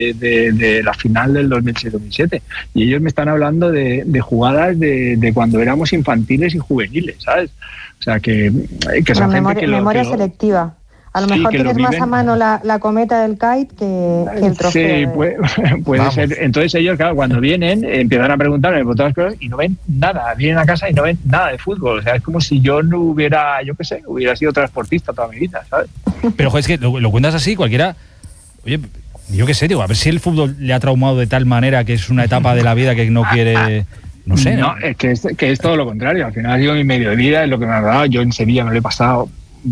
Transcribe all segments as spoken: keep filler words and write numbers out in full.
De, de la final del dos mil seis dos mil siete, y ellos me están hablando de, de jugadas de, de cuando éramos infantiles y juveniles, ¿sabes? O sea, que, que son bueno, gente memoria, que lo, memoria que lo, selectiva. A lo sí, mejor que tienes lo más viven. a mano la, la cometa del kite que, que el trofeo. Sí, de... puede, puede ser. Entonces ellos, claro, cuando vienen, empiezan a preguntarme por todas las cosas y no ven nada. Vienen a casa y no ven nada de fútbol. O sea, es como si yo no hubiera, yo qué sé, hubiera sido transportista toda mi vida, ¿sabes? Pero, joder, es que lo, lo cuentas así, cualquiera... Oye... Yo qué sé, digo, a ver si el fútbol le ha traumado de tal manera que es una etapa de la vida que no quiere... No sé, ¿no? No, es que es, que es todo lo contrario. Al final ha sido mi medio de vida, es lo que me ha dado. Yo en Sevilla me lo he pasado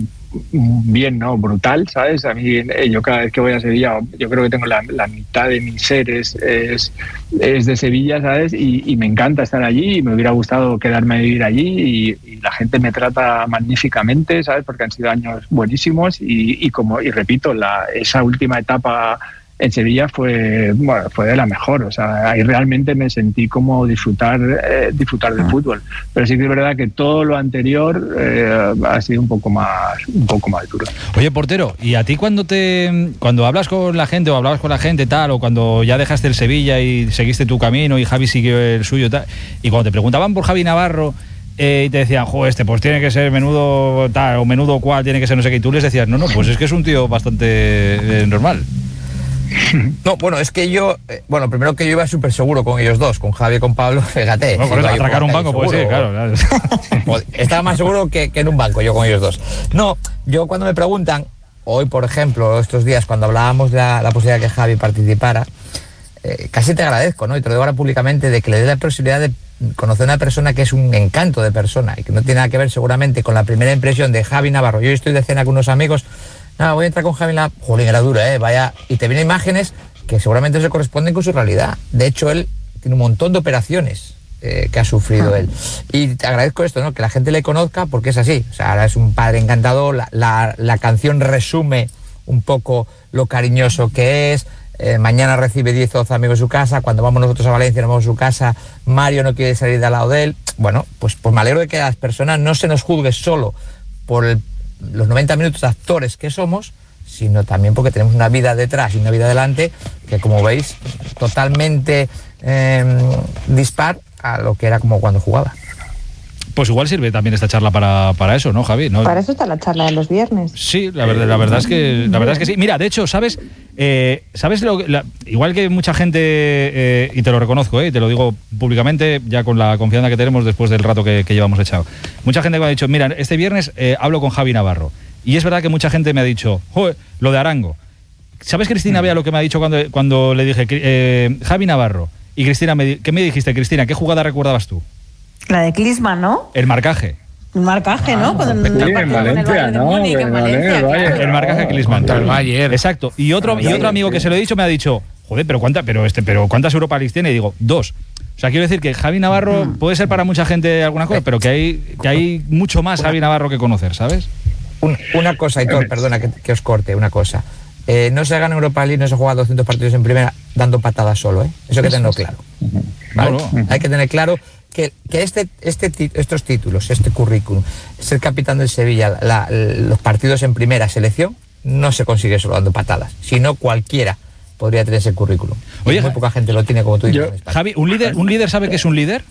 bien, ¿no? Brutal, ¿sabes? A mí, yo cada vez que voy a Sevilla, yo creo que tengo la, la mitad de mi ser es, es, es de Sevilla, ¿sabes? Y, y me encanta estar allí y me hubiera gustado quedarme a vivir allí y, y la gente me trata magníficamente, ¿sabes? Porque han sido años buenísimos y, y como y repito, la, esa última etapa en Sevilla fue, bueno, fue de la mejor, o sea, ahí realmente me sentí como disfrutar eh, disfrutar del fútbol, pero sí que es verdad que todo lo anterior eh, ha sido un poco más un poco más duro. Oye, portero, ¿y a ti cuando te cuando hablas con la gente o hablabas con la gente tal, o cuando ya dejaste el Sevilla y seguiste tu camino y Javi siguió el suyo tal, y cuando te preguntaban por Javi Navarro eh, y te decían, jo, este pues tiene que ser menudo tal o menudo cual, tiene que ser no sé qué, y tú les decías, no, no, pues es que es un tío bastante eh, normal? No, bueno, es que yo, eh, bueno, primero que yo iba súper seguro con ellos dos, con Javi y con Pablo, fíjate. Bueno, por eso, atracar un banco, pues sí, claro, claro. Estaba más seguro que, que en un banco yo con ellos dos. No, yo cuando me preguntan, hoy por ejemplo, estos días cuando hablábamos de la, la posibilidad de que Javi participara, eh, casi te agradezco, ¿no? Y te lo digo ahora públicamente, de que le dé la posibilidad de conocer a una persona que es un encanto de persona y que no tiene nada que ver seguramente con la primera impresión de Javi Navarro. Yo estoy de cena con unos amigos, nada, voy a entrar con Javi en la... Jolín, era dura, ¿eh? Vaya... Y te vienen imágenes que seguramente se corresponden con su realidad. De hecho, él tiene un montón de operaciones eh, que ha sufrido él. Y te agradezco esto, ¿no? Que la gente le conozca porque es así. O sea, ahora es un padre encantador, la, la, la canción resume un poco lo cariñoso que es. Eh, mañana recibe diez o doce amigos en su casa. Cuando vamos nosotros a Valencia, nos vamos a su casa. Mario no quiere salir de al lado de él. Bueno, pues, pues me alegro de que a las personas no se nos juzgue solo por el los noventa minutos de actores que somos, sino también porque tenemos una vida detrás y una vida delante que, como veis, totalmente eh, dispar a lo que era como cuando jugaba. Pues igual sirve también esta charla para, para eso, ¿no, Javi? ¿No? Para eso está la charla de los viernes. Sí, la verdad, la verdad es que la verdad es que sí. Mira, de hecho, ¿sabes? Eh, ¿Sabes lo la, igual que mucha gente, eh, y te lo reconozco, eh, y te lo digo públicamente, ya con la confianza que tenemos después del rato que, que llevamos echado. Mucha gente me ha dicho, mira, este viernes eh, hablo con Javi Navarro. Y es verdad que mucha gente me ha dicho, joder, lo de Arango. ¿Sabes, Cristina, Bea, lo que me ha dicho cuando, cuando le dije, eh, Javi Navarro? Y Cristina, me, ¿qué me dijiste, Cristina? ¿Qué jugada recordabas tú? La de Klinsmann, ¿no? El marcaje. El marcaje, ¿no? Ah, sí, en Valencia, ¿no? En Valencia, claro. El marcaje Klinsmann. Contra el Bayern. Exacto. Y otro, y otro amigo que se lo he dicho me ha dicho, joder, pero cuánta, pero este, pero ¿cuántas Europa League tiene? Y digo, dos. O sea, quiero decir que Javi Navarro mm. puede ser para mucha gente alguna cosa, pero que hay, que hay mucho más Javi Navarro que conocer, ¿sabes? Un, una cosa, Aitor, perdona que, que os corte, una cosa. Eh, no se gana Europa League, no se juega doscientos partidos en primera dando patadas solo, ¿eh? Eso hay que tenerlo claro. ¿Vale? No, no. Hay que tener claro que, que este, este, estos títulos, este currículum, ser capitán del Sevilla, la, los partidos en primera selección, no se consigue solo dando patadas, sino cualquiera podría tener ese currículum. Oye, muy poca gente lo tiene, como tú dices. Yo, Javi, ¿un líder, ¿un líder sabe que es un líder?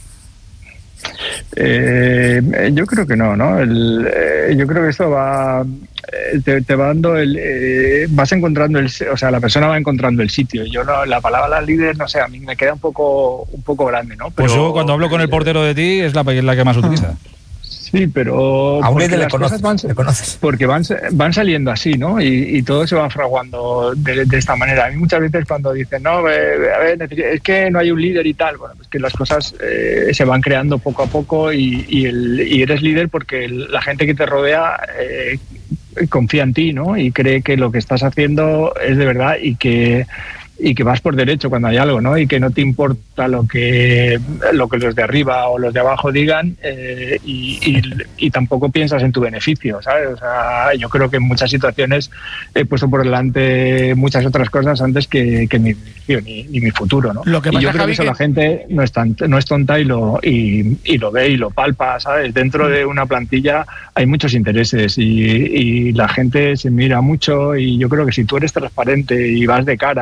Eh, yo creo que no, ¿no? El, eh, yo creo que eso va, eh, te, te va dando el, eh, vas encontrando el, o sea, la persona va encontrando el sitio. Yo no, la palabra líder, no sé, a mí me queda un poco, un poco grande, ¿no? Pero, pues yo cuando hablo con el portero de ti es la, la que más utiliza. Sí, pero a un líder le conoces, van, le conoces. Porque van, van saliendo así, ¿no? Y, y todo se va fraguando de, de esta manera. A mí muchas veces cuando dicen, no, a ver, es que no hay un líder y tal, bueno, pues que las cosas eh, se van creando poco a poco y, y, el, y eres líder porque el, la gente que te rodea eh, confía en ti, ¿no? Y cree que lo que estás haciendo es de verdad y que y que vas por derecho cuando hay algo, ¿no? Y que no te importa lo que lo que los de arriba o los de abajo digan eh, y, y, y tampoco piensas en tu beneficio, ¿sabes? O sea, yo creo que en muchas situaciones he puesto por delante muchas otras cosas antes que, que mi beneficio ni, ni mi futuro, ¿no? Lo que pasa, y yo creo Javi, que eso que... la gente no es, tan, no es tonta y lo, y, y lo ve y lo palpa, ¿sabes? Dentro de una plantilla hay muchos intereses y, y la gente se mira mucho y yo creo que si tú eres transparente y vas de cara y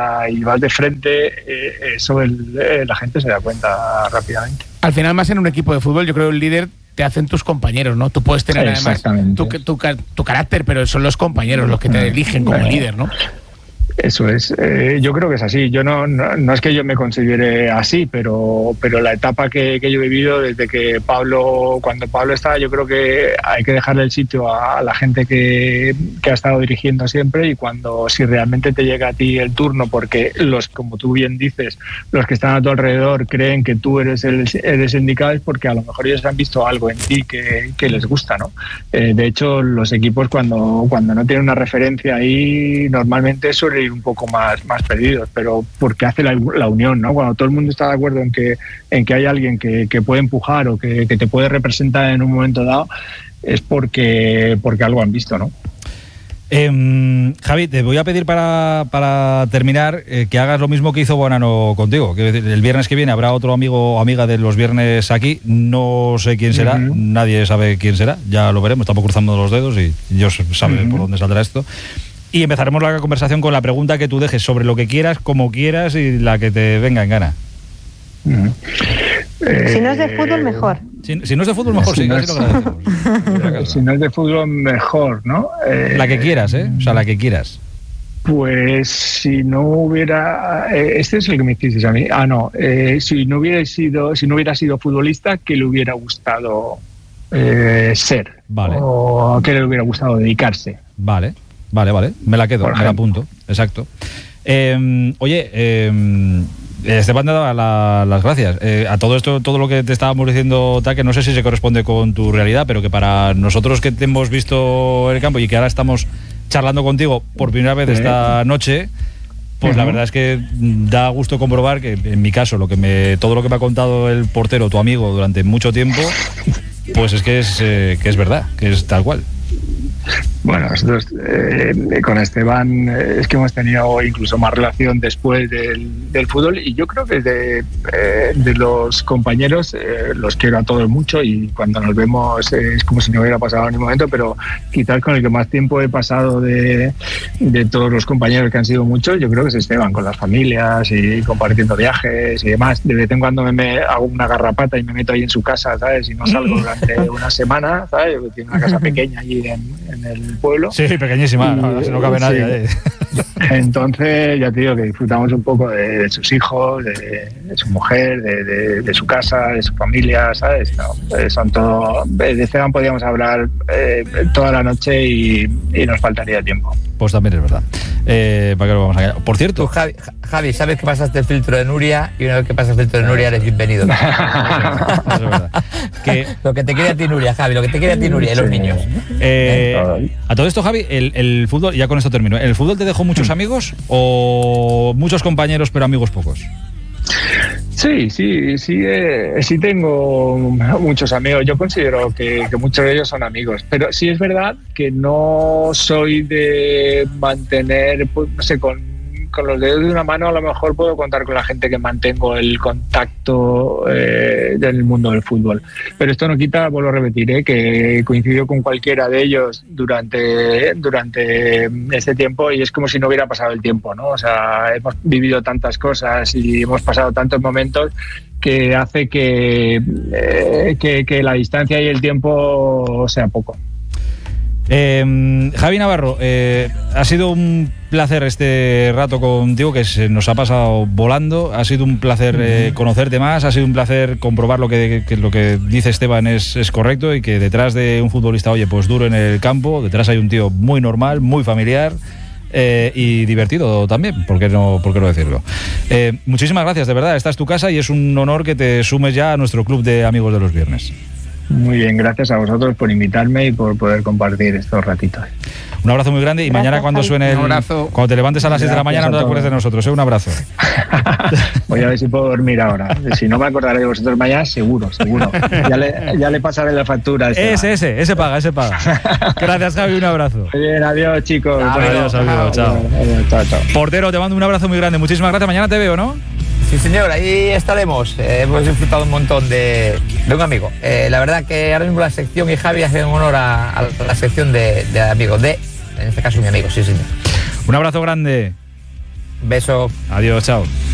vas de frente, eh, eso el, eh, la gente se da cuenta rápidamente. Al final, más en un equipo de fútbol, yo creo que el líder te hacen tus compañeros, ¿no? Tú puedes tener además tu, tu, tu carácter, pero son los compañeros los que te eligen como bueno, líder, ¿no? Eso es, eh, yo creo que es así. Yo no, no, no es que yo me considere así, pero, pero la etapa que, que yo he vivido desde que Pablo, cuando Pablo estaba, yo creo que hay que dejarle el sitio a, a la gente que, que ha estado dirigiendo siempre, y cuando si realmente te llega a ti el turno, porque los, como tú bien dices, los que están a tu alrededor creen que tú eres el eres indicado, es porque a lo mejor ellos han visto algo en ti que, que les gusta, ¿no? Eh, de hecho, los equipos cuando, cuando no tienen una referencia ahí, normalmente suelen ir un poco más, más perdidos, pero porque hace la, la unión, ¿no? Cuando todo el mundo está de acuerdo en que, en que hay alguien que, que puede empujar o que, que te puede representar en un momento dado, es porque, porque algo han visto, ¿no? Eh, Javi, te voy a pedir para, para terminar eh, que hagas lo mismo que hizo Bonano contigo. Que el viernes que viene habrá otro amigo o amiga de los viernes aquí. No sé quién será, uh-huh. Nadie sabe quién será. Ya lo veremos, estamos cruzando los dedos y Dios sabe uh-huh. por dónde saldrá esto. Y empezaremos la conversación con la pregunta que tú dejes sobre lo que quieras, como quieras y la que te venga en gana. Uh-huh. Eh, si no es de fútbol, mejor. Si, si no es de fútbol, mejor, si sí, no casi es, lo agradecemos. Si no es de fútbol, mejor, ¿no? Eh, la que quieras, ¿eh? O sea, la que quieras. Pues si no hubiera... Eh, este es el que me hiciste a mí. Ah, no. Eh, si no hubiera sido si no hubiera sido futbolista, ¿qué le hubiera gustado eh, ser? Vale. O ¿qué le hubiera gustado dedicarse? Vale. Vale, vale, me la quedo, me la apunto, exacto. Eh, oye, eh, Esteban te daba la, las gracias. Eh, a todo esto, todo lo que te estábamos diciendo, tal, que no sé si se corresponde con tu realidad, pero que para nosotros que te hemos visto en el campo y que ahora estamos charlando contigo por primera vez esta noche, pues uh-huh. la verdad es que da gusto comprobar que en mi caso, lo que me, todo lo que me ha contado el portero, tu amigo, durante mucho tiempo, pues es que es, eh, que es verdad, que es tal cual. Bueno, nosotros eh, con Esteban eh, es que hemos tenido incluso más relación después del, del fútbol, y yo creo que de, eh, de los compañeros eh, los quiero a todos mucho, y cuando nos vemos eh, es como si no hubiera pasado ni un momento, pero quizás con el que más tiempo he pasado de, de todos los compañeros, que han sido muchos, yo creo que es Esteban, con las familias y compartiendo viajes y demás. De vez en cuando me, me hago una garrapata y me meto ahí en su casa, ¿sabes? Y no salgo durante una semana, ¿sabes? Tiene una casa pequeña allí en, en el pueblo. Sí, pequeñísima, y, no, no cabe nadie. Sí. Entonces, ya te digo que disfrutamos un poco de, de sus hijos, de, de su mujer, de, de, de su casa, de su familia, ¿sabes? No, son todo. De Esteban podíamos hablar eh, toda la noche y, y nos faltaría tiempo. Pues también es verdad. Eh, ¿Para qué lo vamos a engañar? Por cierto. Tú, Javi, Javi, sabes que pasaste el filtro de Nuria, y una vez que pasas el filtro de Nuria eres bienvenido. Eso es verdad. Que... Lo que te quiere a ti Nuria, Javi, lo que te quiere a ti Nuria, y los niños. Eh, a todo esto, Javi, el, el fútbol, ya con esto termino. ¿El fútbol te dejó muchos amigos o muchos compañeros, pero amigos pocos? Sí, sí, sí, eh, sí tengo muchos amigos. Yo considero que, que muchos de ellos son amigos, pero sí es verdad que no soy de mantener, pues, no sé, con, con los dedos de una mano a lo mejor puedo contar con la gente que mantengo el contacto eh, del mundo del fútbol. Pero esto no quita, vuelvo a repetir, eh, que coincido con cualquiera de ellos durante, durante este tiempo, y es como si no hubiera pasado el tiempo, ¿no? O sea, hemos vivido tantas cosas y hemos pasado tantos momentos que hace que, eh, que, que la distancia y el tiempo sea poco. Eh, Javi Navarro, eh, ha sido un placer este rato contigo, que se nos ha pasado volando. Ha sido un placer eh, conocerte más, ha sido un placer comprobar lo que, que lo que dice Esteban es, es correcto, y que detrás de un futbolista, oye, pues duro en el campo, detrás hay un tío muy normal, muy familiar eh, y divertido también, ¿por qué no, por qué no decirlo? Eh, muchísimas gracias, de verdad, esta es tu casa y es un honor que te sumes ya a nuestro club de amigos de los viernes. Muy bien, gracias a vosotros por invitarme y por poder compartir estos ratitos. Un abrazo muy grande, y gracias, mañana cuando suene el, cuando te levantes a las seis de la mañana no te acuerdes de nosotros, ¿eh? Un abrazo. Voy a ver si puedo dormir ahora. Si no me acordaré de vosotros mañana, seguro, seguro. Ya le, ya le pasaré la factura. Ese, ese, ese paga, ese paga. Gracias, Javi, un abrazo. Muy bien, adiós, chicos. Adiós, adiós, chao. Chao, chao. Portero, te mando un abrazo muy grande, muchísimas gracias, mañana te veo, ¿no? Sí, señor, ahí estaremos. Eh, hemos disfrutado un montón de, de un amigo. Eh, la verdad que ahora mismo la sección, y Javi hace honor a, a la sección de, de amigos, de, en este caso, mi amigo, sí, señor. Un abrazo grande. Beso. Adiós, chao.